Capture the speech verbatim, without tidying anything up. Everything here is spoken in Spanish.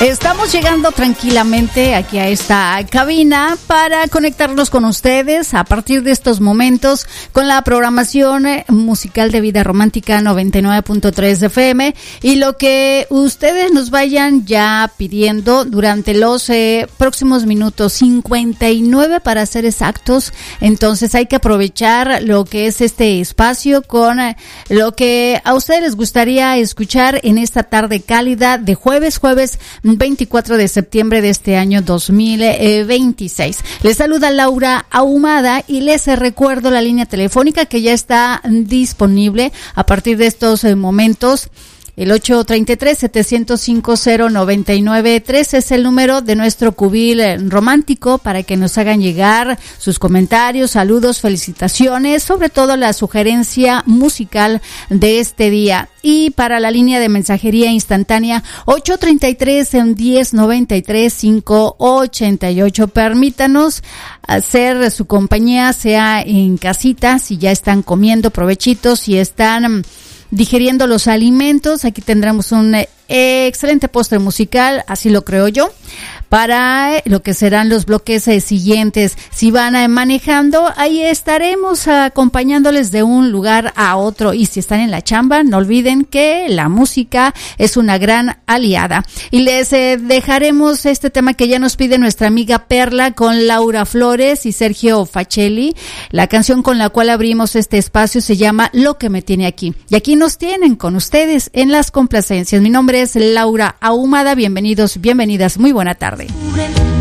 Estamos llegando tranquilamente aquí a esta cabina para conectarnos con ustedes a partir de estos momentos con la programación musical de Vida Romántica noventa y nueve punto tres F M y lo que ustedes nos vayan ya pidiendo durante los eh, próximos minutos, cincuenta y nueve para ser exactos. Entonces hay que aprovechar lo que es este espacio con eh, lo que a ustedes les gustaría escuchar en esta tarde cálida de jueves, jueves veinticuatro de septiembre de este año dos mil veintiséis. Les saluda Laura Ahumada y les recuerdo la línea telefónica que ya está disponible a partir de estos momentos. El ocho treinta y tres, setecientos cincuenta, noventa y nueve tres es el número de nuestro cubil romántico para que nos hagan llegar sus comentarios, saludos, felicitaciones, sobre todo la sugerencia musical de este día. Y para la línea de mensajería instantánea, ocho treinta y tres, diez noventa y tres, cinco ochenta y ocho. Permítanos hacer su compañía, sea en casita, si ya están comiendo provechitos, si están digiriendo los alimentos. Aquí tendremos un eh, excelente postre musical, así lo creo yo, para eh, lo que serán los bloques eh, siguientes. Si van eh, manejando, ahí estaremos acompañándoles de un lugar a otro. Y si están en la chamba, no olviden que la música es una gran aliada. Y les eh, dejaremos este tema que ya nos pide nuestra amiga Perla con Laura Flores y Sergio Facelli. La canción con la cual abrimos este espacio se llama Lo que me tiene aquí. Y aquí nos tienen con ustedes en las complacencias. Mi nombre es Laura Ahumada. Bienvenidos, bienvenidas. Muy buena tarde.